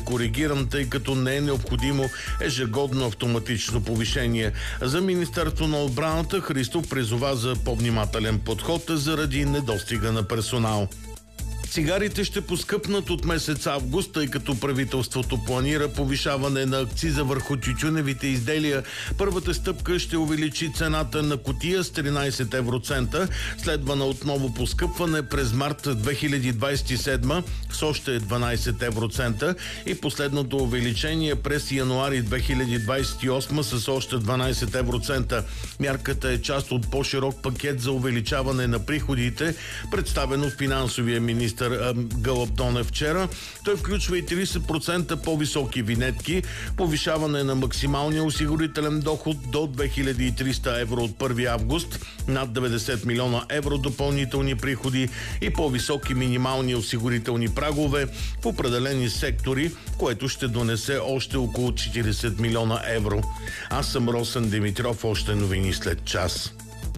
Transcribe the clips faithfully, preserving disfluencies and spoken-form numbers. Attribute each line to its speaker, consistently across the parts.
Speaker 1: коригиран, тъй като не е необходимо ежегодно автоматично повишение. За Министерство на отбраната Христов призова за по-внимателен подход заради недостига на персонал. Цигарите ще поскъпнат от месец август, тъй като правителството планира повишаване на акциза върху тютюневите изделия. Първата стъпка ще увеличи цената на кутия с тринайсет евроцента, следвана отново поскъпване през март две хиляди двайсет и седма с още дванайсет евроцента и последното увеличение през януари две хиляди двайсет и осма с още дванайсет евроцента. Мярката е част от по-широк пакет за увеличаване на приходите, представен от финансовия министър Гълъб Донев вчера. Той включва и трийсет процента по-високи винетки, повишаване на максималния осигурителен доход до две хиляди и триста евро от първи август, над деветдесет милиона евро допълнителни приходи и по-високи минимални осигурителни прагове в определени сектори, което ще донесе още около четирийсет милиона евро. Аз съм Росен Димитров, още новини след час.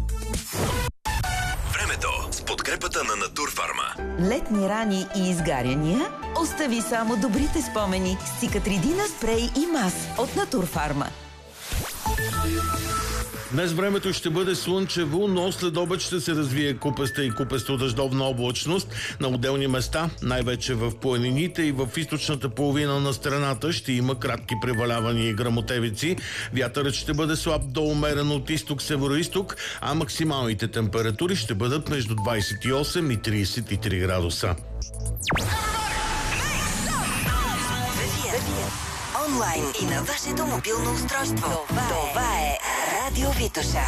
Speaker 2: Подкрепата на Натурфарма.
Speaker 3: Летни рани и изгаряния? Остави само добрите спомени с Цикатридина спрей и мас от Натурфарма.
Speaker 1: Днес времето ще бъде слънчево, но след обед ще се развие купеста и купесто-дъждовна облачност. На отделни места, най-вече в планините и в източната половина на страната, ще има кратки превалявания и гръмотевици. Вятърът ще бъде слаб до умерен от изток-североизток, а максималните температури ще бъдат между двайсет и осем и трийсет и три градуса.
Speaker 4: Онлайн и на вашето мобилно устройство. Това, Това е Радио Витоша.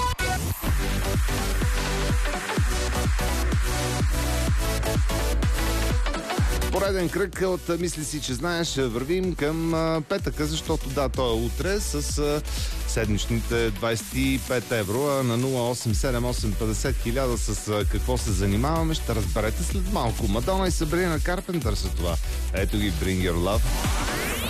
Speaker 5: Пореден кръг от Мисли си, че знаеш, вървим към а, петъка, защото да, то е утре с а, седмичните двайсет и пет евро, а на нула осем седем осем петдесет хиляда с а, какво се занимаваме, ще разберете след малко. Мадона и Сабрина Карпентър са това. Ето ги, Bring Your Love.